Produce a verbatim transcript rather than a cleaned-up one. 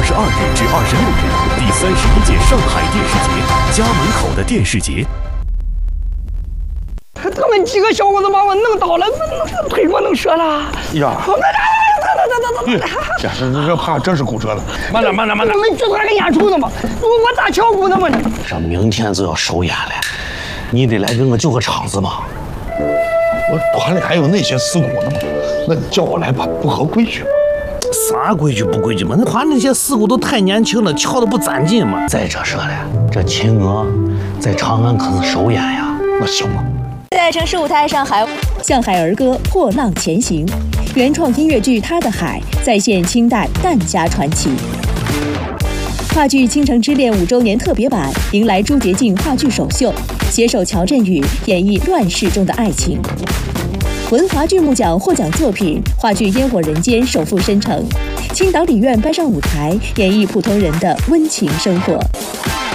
二十二日至二十六日，第三十一届上海电视节，家门口的电视节。 他们几个小伙子把我弄倒了，那腿给我弄折了。 呀！这这这怕真是骨折了。慢点，慢点，慢点！ 我们剧团给演出的嘛，我我咋敲鼓的嘛？ 这明天就要首演了，你得来给我救个场子嘛。 我团里还有那些死骨呢嘛，那你叫我来吧，不合规矩吗？ 啥规矩不规矩嘛？那团那些死骨都太年轻了，敲的不攒劲嘛。再者说了，这秦娥在长安可是首演呀。 那行吧。 在城市舞台上海，向海儿歌破浪前行，原创音乐剧《他的海》再现清代疍家传奇。话剧《倾城之恋》五周年特别版迎来朱洁静话剧首秀，携手乔振宇演绎乱世中的爱情。文华剧目奖获奖作品话剧《烟火人间》首赴申城，青岛理院搬上舞台演绎普通人的温情生活。